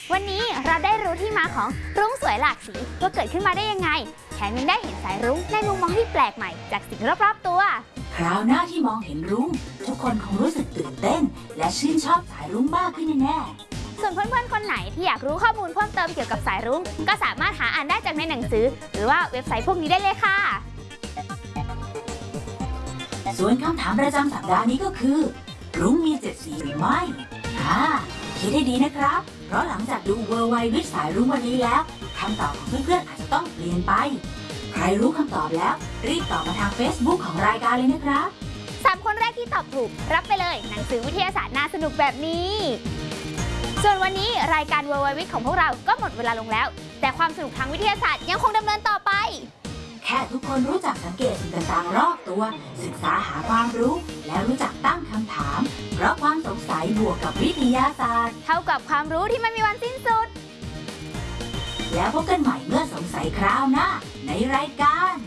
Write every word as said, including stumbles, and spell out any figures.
วันนี้เราได้รู้ที่มาของรุ้งสวยหลากสีว่าเกิดขึ้นมาได้ยังไงแถมยังได้เห็นสายรุ้งในมุมมองที่แปลกใหม่จากสิ่งรอบๆตัวคราวหน้าที่มองเห็นรุ้งทุกคนคงรู้สึกตื่นเต้นและชื่นชอบสายรุ้งมากขึ้นแน่ๆส่วนเพื่อนๆคนไหนที่อยากรู้ข้อมูลเพิ่มเติมเกี่ยวกับสายรุ้งก็สามารถหาอ่านได้จากในหนังสือหรือว่าเว็บไซต์พวกนี้ได้เลยค่ะส่วนคำถามประจำสัปดาห์นี้ก็คือรุ้งมีเจ็ดสีหรือไม่อ่าคิดให้ดีนะครับเพราะหลังจากดูเวอร์ไววิชสายรุ้งวันนี้แล้วคำตอบของเพื่อนๆอาจจะต้องเปลี่ยนไปใครรู้คำตอบแล้วรีบตอบมาทาง Facebook ของรายการเลยนะครับสามคนแรกที่ตอบถูกรับไปเลยหนังสือวิทยาศาสตร์น่าสนุกแบบนี้ส่วนวันนี้รายการเวอร์ไววิชของพวกเราก็หมดเวลาลงแล้วแต่ความสนุกทางวิทยาศาสตร์ยังคงดำเนินต่อไปแค่ทุกคนรู้จักสังเกตสิ่งต่างๆรอบตัวศึกษาหาความรู้และรู้จักตั้งคำถามเพราะความสงสัยบวกกับวิทยาศาสตร์เท่ากับความรู้ที่ไม่มีวันสิ้นสุดแล้วพบกันใหม่เมื่อสงสัยคราวหน้าในรายการ